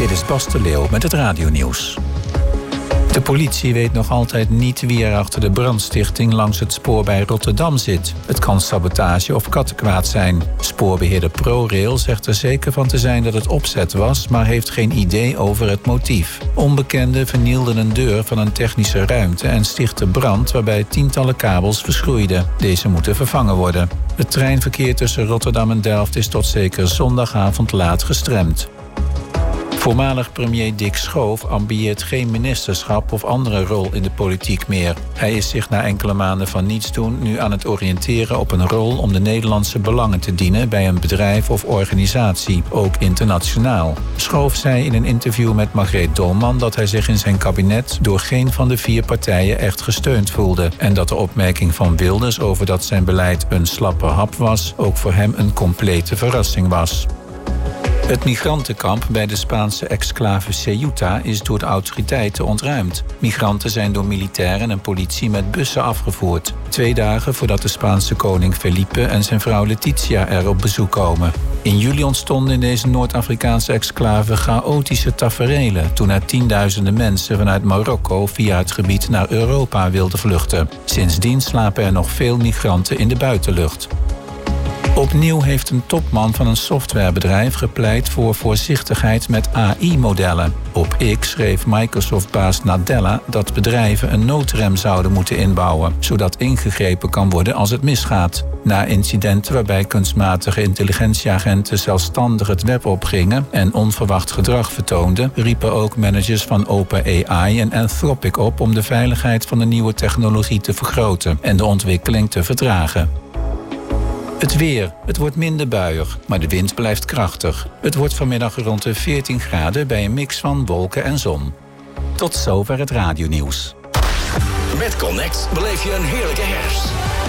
Dit is Bas de Leeuw met het radionieuws. De politie weet nog altijd niet wie er achter de brandstichting langs het spoor bij Rotterdam zit. Het kan sabotage of kattenkwaad zijn. Spoorbeheerder ProRail zegt er zeker van te zijn dat het opzet was, maar heeft geen idee over het motief. Onbekenden vernielden een deur van een technische ruimte en stichtten brand waarbij tientallen kabels verschroeiden. Deze moeten vervangen worden. Het treinverkeer tussen Rotterdam en Delft is tot zeker zondagavond laat gestremd. Voormalig premier Dick Schoof ambieert geen ministerschap of andere rol in de politiek meer. Hij is zich na enkele maanden van niets doen nu aan het oriënteren op een rol om de Nederlandse belangen te dienen bij een bedrijf of organisatie, ook internationaal. Schoof zei in een interview met Margreet Dolman dat hij zich in zijn kabinet door geen van de 4 partijen echt gesteund voelde en dat de opmerking van Wilders over dat zijn beleid een slappe hap was ook voor hem een complete verrassing was. Het migrantenkamp bij de Spaanse exclave Ceuta is door de autoriteiten ontruimd. Migranten zijn door militairen en politie met bussen afgevoerd. 2 dagen voordat de Spaanse koning Felipe en zijn vrouw Letitia er op bezoek komen. In juli ontstonden in deze Noord-Afrikaanse exclave chaotische taferelen toen er tienduizenden mensen vanuit Marokko via het gebied naar Europa wilden vluchten. Sindsdien slapen er nog veel migranten in de buitenlucht. Opnieuw heeft een topman van een softwarebedrijf gepleit voor voorzichtigheid met AI-modellen. Op X schreef Microsoft-baas Nadella dat bedrijven een noodrem zouden moeten inbouwen, zodat ingegrepen kan worden als het misgaat. Na incidenten waarbij kunstmatige intelligentieagenten zelfstandig het web opgingen en onverwacht gedrag vertoonden, riepen ook managers van OpenAI en Anthropic op om de veiligheid van de nieuwe technologie te vergroten en de ontwikkeling te vertragen. Het weer. Het wordt minder buiig, maar de wind blijft krachtig. Het wordt vanmiddag rond de 14 graden bij een mix van wolken en zon. Tot zover het radionieuws. Met Connect beleef je een heerlijke herfst.